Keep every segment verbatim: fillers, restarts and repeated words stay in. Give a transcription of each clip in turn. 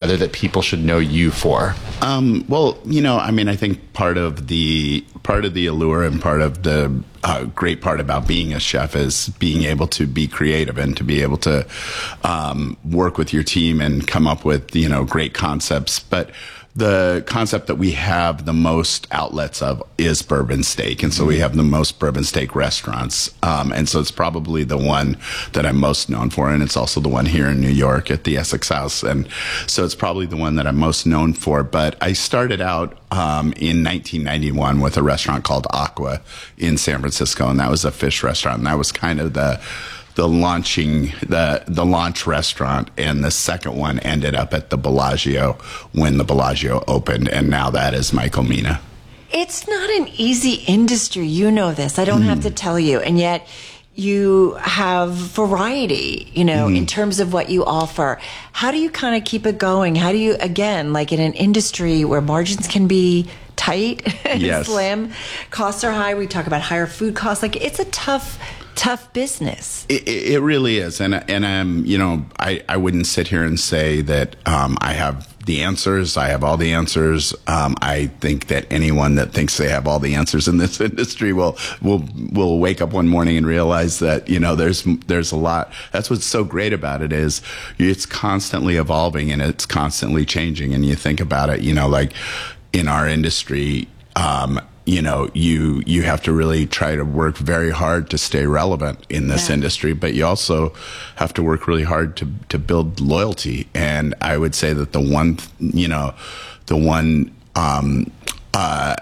together that people should know you for? Um, well, you know, I mean, I think part of the part of the allure and part of the uh, great part about being a chef is being able to be creative and to be able to um, work with your team and come up with, you know, great concepts. But the concept that we have the most outlets of is bourbon steak. And so we have the most bourbon steak restaurants. Um, and so it's probably the one that I'm most known for. And it's also the one here in New York at the Essex House. And so it's probably the one that I'm most known for. But I started out um, in nineteen ninety-one with a restaurant called Aqua in San Francisco. And that was a fish restaurant. And that was kind of the the launching, the the launch restaurant, and the second one ended up at the Bellagio when the Bellagio opened, and now that is Michael Mina. It's not an easy industry. You know this. I don't mm. have to tell you. And yet you have variety, you know, mm. in terms of what you offer. How do you kind of keep it going? How do you, again, like in an industry where margins can be tight and yes. slim, costs are high, we talk about higher food costs, like it's a tough tough business. It, it really is. And, and I'm, you know, I, I wouldn't sit here and say that um, I have the answers. I have all the answers. Um, I think that anyone that thinks they have all the answers in this industry will, will, will wake up one morning and realize that, you know, there's, there's a lot. That's what's so great about it is it's constantly evolving and it's constantly changing. And you think about it, you know, like in our industry, um, you know, you you have to really try to work very hard to stay relevant in this yeah. industry, but you also have to work really hard to to build loyalty. And I would say that the one, you know, the one um, uh,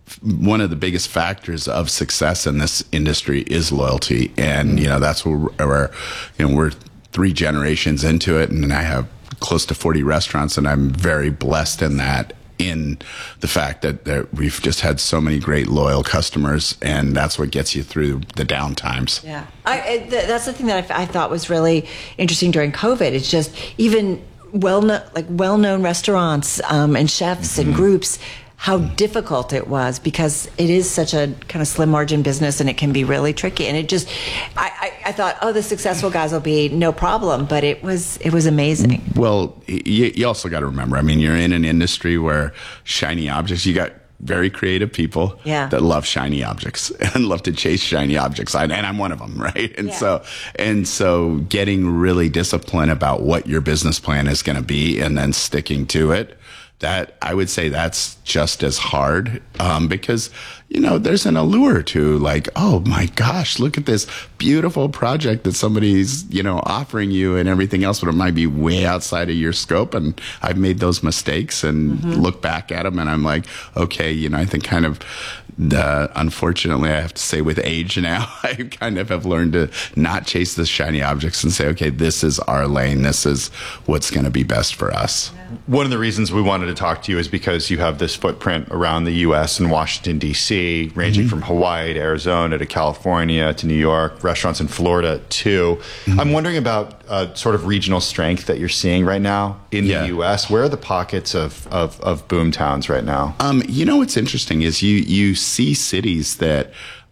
one of the biggest factors of success in this industry is loyalty. And you know, that's where we're, you know, we're three generations into it, and I have close to forty restaurants, and I'm very blessed in that. In the fact that, that we've just had so many great loyal customers, and that's what gets you through the down times. Yeah, I, I, th- that's the thing that I, I thought was really interesting during COVID. It's just even well known, like well known restaurants um, and chefs mm-hmm. and groups, how difficult it was because it is such a kind of slim margin business and it can be really tricky. And it just, I, I, I thought, oh, the successful guys will be no problem, but it was it was amazing. Well, you, you also got to remember, I mean, you're in an industry where shiny objects, you got very creative people yeah. that love shiny objects and love to chase shiny objects. I, and I'm one of them, right? And yeah. so, and so getting really disciplined about what your business plan is going to be and then sticking to it, that I would say that's just as hard um, because, you know, there's an allure to like, oh my gosh, look at this beautiful project that somebody's, you know, offering you and everything else, but it might be way outside of your scope. And I've made those mistakes and mm-hmm. look back at them and I'm like, okay, you know, I think kind of the, unfortunately, I have to say with age now, I kind of have learned to not chase the shiny objects and say, okay, this is our lane. This is what's going to be best for us. One of the reasons we wanted to talk to you is because you have this footprint around the U S and Washington, D C, ranging mm-hmm. from Hawaii to Arizona to California to New York, restaurants in Florida too. Mm-hmm. I'm wondering about uh, sort of regional strength that you're seeing right now in yeah. the U S. Where are the pockets of, of, of boom towns right now? Um, you know what's interesting is you, you see cities that,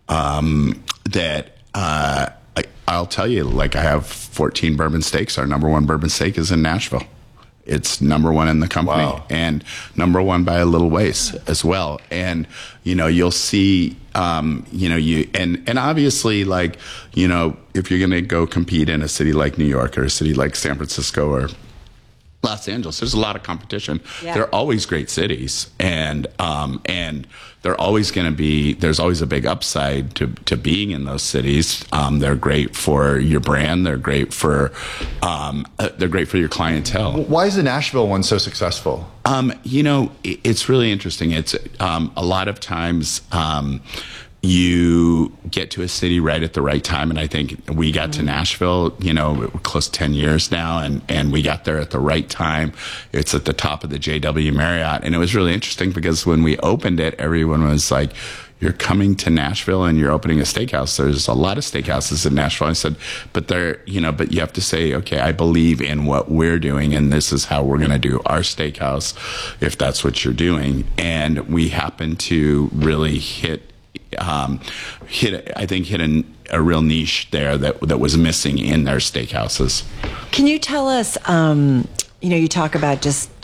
um, that uh, I, I'll tell you, like I have fourteen bourbon steaks. Our number one bourbon steak is in Nashville. It's number one in the company wow. and number one by a little ways as well. And, you know, you'll see, um, you know, you, and, and obviously like, you know, if you're going to go compete in a city like New York or a city like San Francisco or Los Angeles, there's a lot of competition. Yeah. They're always great cities, and um, and they're always going to be. There's always a big upside to to being in those cities. Um, they're great for your brand. They're great for um, uh, they're great for your clientele. Why is the Nashville one so successful? Um, you know, it, it's really interesting. It's um, a lot of times. Um, You get to a city right at the right time. And I think we got to Nashville, you know, we're close to ten years now, and, and we got there at the right time. It's at the top of the J W Marriott. And it was really interesting because when we opened it, everyone was like, you're coming to Nashville and you're opening a steakhouse. There's a lot of steakhouses in Nashville. I said, but they're, you know, but you have to say, okay, I believe in what we're doing and this is how we're going to do our steakhouse if that's what you're doing. And we happen to really hit Um, hit, I think, hit a, a real niche there that that was missing in their steakhouses. Can you tell us? Um, you know, you talk about just